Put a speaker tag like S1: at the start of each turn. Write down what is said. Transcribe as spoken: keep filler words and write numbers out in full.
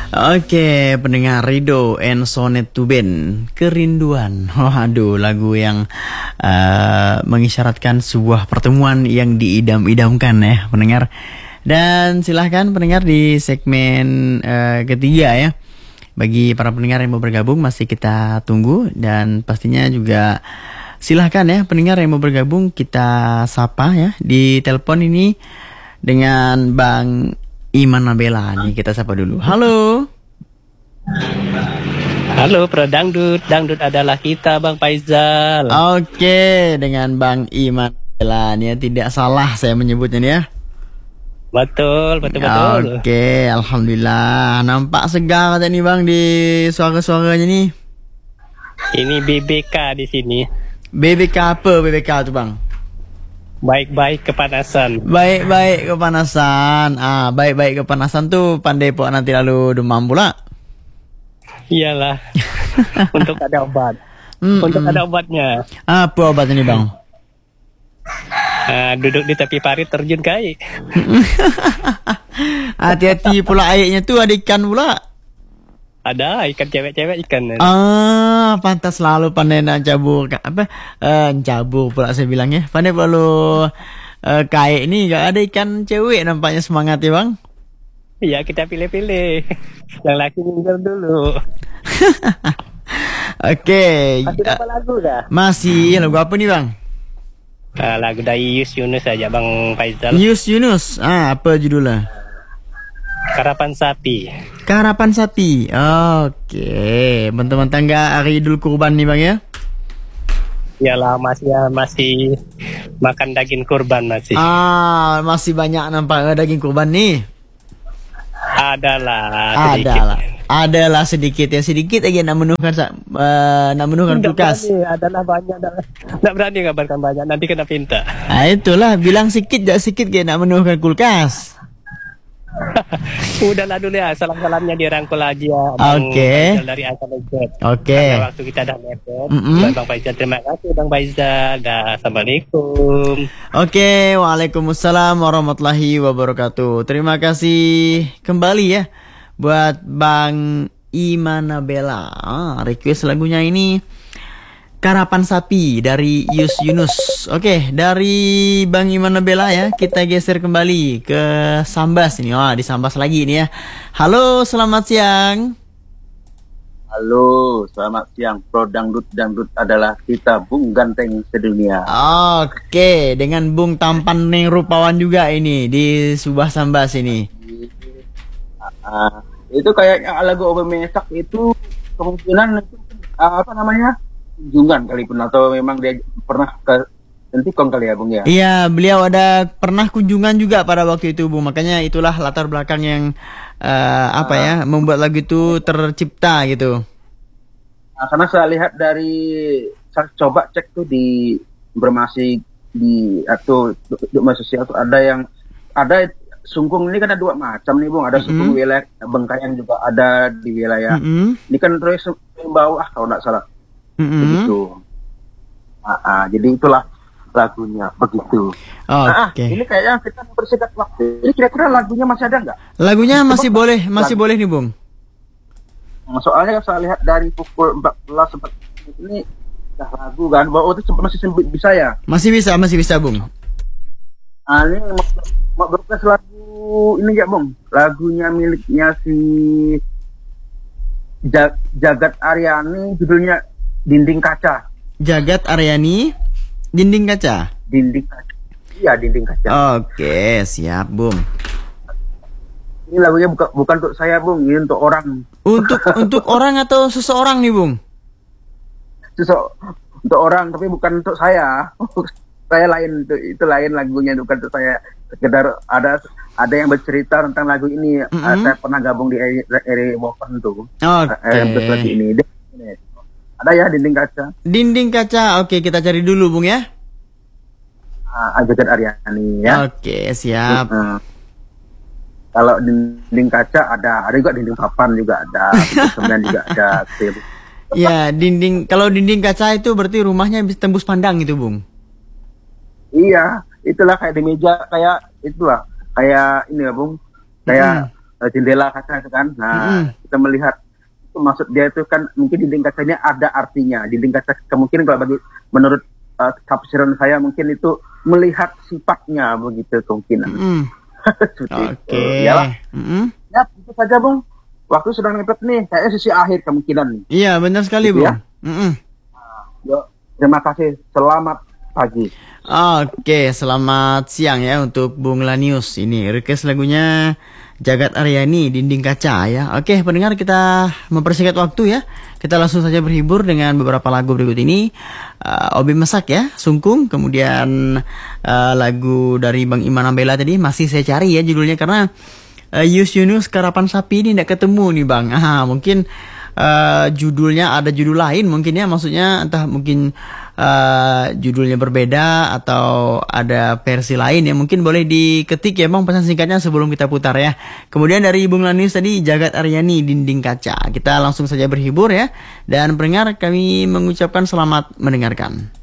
S1: Oke, pendengar Rido and Sonet to Ben, Kerinduan. Oh, aduh, lagu yang uh, mengisyaratkan sebuah pertemuan yang diidam-idamkan ya, pendengar. Dan silahkan pendengar di segmen uh, ketiga ya. Bagi para pendengar yang mau bergabung masih kita tunggu, dan pastinya juga silahkan ya pendengar yang mau bergabung kita sapa ya di telepon ini dengan Bang Iman Nabela nih, kita sapa dulu. Halo.
S2: Halo, Pro Dangdut. Dangdut adalah kita, Bang Faizal.
S1: Oke, dengan Bang Iman Nabela nih, tidak salah saya menyebutnya nih ya.
S2: Betul, betul, betul.
S1: Oke, alhamdulillah. Nampak segar tadi nih Bang di suara-suaranya nih.
S2: Ini B B K di sini.
S1: B B K apa B B K tuh Bang?
S2: Baik-baik kepanasan.
S1: Baik-baik kepanasan. Ah, baik-baik kepanasan tuh pandai pok nanti lalu demam pula.
S2: Iyalah. Untuk ada obat.
S1: Mm-mm.
S2: Untuk ada obatnya.
S1: Apa obatnya nih Bang?
S2: Uh, duduk di tepi parit terjun ke air.
S1: Hati-hati pula airnya tuh ada ikan pula.
S2: Ada ikan cewek-cewek ikan.
S1: Ah, pantas selalu pandai nak cabur apa? Eh, cabur pula saya bilang ya. Pandai perlu uh, kayak ini gak ada ikan cewek nampaknya semangat ya Bang.
S2: Iya, kita pilih-pilih. Yang laki minggir dulu.
S1: Oke.
S2: Masih dapat lagu dah?
S1: Masih. Lagu apa nih Bang?
S2: Uh, lagu dari Yus Yunus aja Bang Faizal.
S1: Yus Yunus. Ah, apa judulnya?
S2: Karapan Sapi.
S1: Karapan Sapi. Oke, teman-teman nggak hari Idul Kurban nih Bang ya?
S2: Iyalah, masih ya, masih makan daging kurban masih.
S1: Ah, masih banyak nampak daging kurban nih.
S2: Adalah sedikit.
S1: Adalah. Adalah sedikit ya, sedikit aja nak menuhkan uh, nak menuhkan kulkas.
S2: Adalah banyak, nak berani kabarkan banyak, nanti kena pinta.
S1: Ah, itulah bilang sikit jak sikit kayak nak menuhkan kulkas.
S2: Udahlah dulu ya, salam-salamnya dirangkul aja.
S1: Oke. Okay.
S2: Dari Assalamualaikum.
S1: Oke. Okay.
S2: Waktu kita dah mepet.
S1: Mm-hmm.
S2: Bang Faizal, terima kasih Bang Faizal. Dah, assalamualaikum.
S1: Oke, okay. Waalaikumsalam warahmatullahi wabarakatuh. Terima kasih kembali ya buat Bang Iman Nabela. Ah, request lagunya ini Karapan Sapi dari Yus Yunus. Oke, dari Bang Iman Nabela ya, kita geser kembali ke Sambas ini. Wah, di Sambas lagi ini ya. Halo, selamat siang.
S3: Halo, selamat siang. Pro Dangdut, Dangdut adalah kita, Bung Ganteng sedunia.
S1: Oke, dengan Bung Tampan Neng Rupawan juga ini di Subah Sambas ini.
S3: Uh, itu kayaknya lagu Obemesak itu kemungkinan itu uh, apa namanya? Kunjungan kali pun, atau memang dia pernah ke Entikong kali ya Bung ya?
S1: Iya, beliau ada pernah kunjungan juga pada waktu itu Bung. Makanya itulah latar belakang yang uh, apa uh, ya membuat lagu itu tercipta gitu.
S3: Nah, karena saya lihat dari saya coba cek tuh di informasi di atau di media sosial tuh ada yang ada sungkung ini kan ada dua macam nih Bung. Ada sungkung mm-hmm. wilayah Bengkayang juga ada di wilayah. Mm-hmm. Ini kan terus bawah kalau nggak salah. Mm-hmm. Begitu. Nah, ah, jadi itulah lagunya begitu.
S1: Oh,
S3: nah,
S1: Oke. Okay.
S3: Ini kayaknya kita mempersingkat waktu. Ini kira-kira lagunya masih ada nggak?
S1: Lagunya masih Coba, boleh, masih lagu. boleh nih Bung.
S3: Soalnya saya lihat dari pukul empat belas sempat ini dah lagu kan. Bahwa itu masih bisa ya? Masih bisa,
S1: masih bisa Bung.
S3: Nah, ini mau berkas lagu ini ya Bung. Lagunya miliknya si Jagat Aryani, judulnya Dinding Kaca.
S1: Jagat Aryani, Dinding Kaca.
S3: Dinding Kaca. Iya, Dinding Kaca.
S1: Oke, siap, Bung.
S3: Ini lagunya bukan bukan untuk saya, Bung. Ini untuk orang.
S1: Untuk untuk orang atau seseorang nih, Bung?
S3: Sesok untuk orang, tapi bukan untuk saya. Saya lain, itu, itu lain lagunya, bukan untuk saya. Sekedar ada ada yang bercerita tentang lagu ini. Mm-hmm. Saya pernah gabung di Eri Wopen tuh.
S1: Oke. Okay.
S3: Lagu ini. Ada ya Dinding Kaca.
S1: Dinding Kaca, oke kita cari dulu Bung ya.
S3: Ah, Jagat Aryani ya.
S1: Oke siap.
S3: Uh, kalau Dinding Kaca ada, ada juga Dinding Papan juga ada, kemudian juga ada.
S1: Ya dinding, kalau Dinding Kaca itu berarti rumahnya bisa tembus pandang itu Bung.
S3: Iya, itulah kayak di meja kayak itulah kayak ini ya Bung, kayak. Hmm. uh, jendela kaca itu kan. Nah,
S1: Mm-mm.
S3: kita melihat itu maksud dia itu kan mungkin dinding kaca ini ada artinya. Dinding kaca kemungkinan kalau bagi menurut uh, tafsiran saya mungkin itu melihat sifatnya begitu kemungkinan.
S1: Mm-mm.
S3: Seperti
S1: Oke.
S3: itu. Iyalah.
S1: Mm-mm.
S3: Ya, itu saja, Bung. Waktu sudah mepet nih, kayaknya sisi akhir kemungkinan nih.
S1: Iya, benar sekali,
S3: Gitu
S1: Bung.
S3: ya.
S1: Mm-mm.
S3: Yuk, terima kasih. Selamat pagi.
S1: Oke, selamat siang ya untuk Bung Lanius. Ini request lagunya Jagat Aryani, Dinding Kaca ya. Oke, pendengar, kita mempersingkat waktu ya. Kita langsung saja berhibur dengan beberapa lagu berikut ini. Uh, Obi Masak ya, Sungkung. Kemudian uh, lagu dari Bang Iman Ambela tadi masih saya cari ya judulnya, karena uh, Yus Yunus Karapan Sapi ini tidak ketemu nih Bang. Ah, mungkin uh, judulnya ada judul lain mungkin ya, maksudnya entah mungkin Uh, judulnya berbeda atau ada versi lain ya, mungkin boleh diketik ya Bang pesan singkatnya sebelum kita putar ya. Kemudian dari Bung Lanius tadi Jagat Aryani, Dinding Kaca. Kita langsung saja berhibur ya, dan pendengar kami mengucapkan selamat mendengarkan.